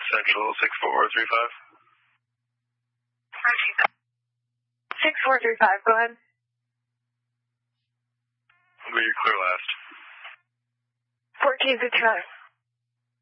Central 6435. 6435, go ahead. Will be your clear last. 1459.